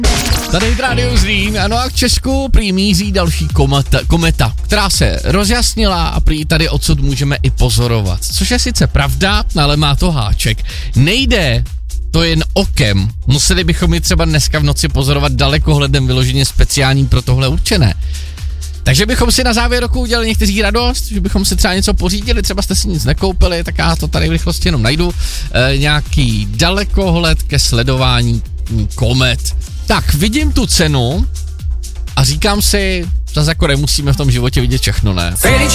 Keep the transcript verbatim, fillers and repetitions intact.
Tady Radio Zlín, ano a k Česku prý míří další kometa, kometa, která se rozjasnila a prý tady odsud můžeme i pozorovat. Což je sice pravda, ale má to háček. Nejde to jen okem, museli bychom ji třeba dneska v noci pozorovat dalekohledem vyloženě speciálním pro tohle určené. Takže bychom si na závěr roku udělali někteří radost, že bychom si třeba něco pořídili, třeba jste si nic nekoupili, tak já to tady v rychlosti jenom najdu. E, nějaký dalekohled ke sledování komet. Tak, vidím tu cenu a říkám si, zase jako nemusíme v tom životě vidět všechno, ne?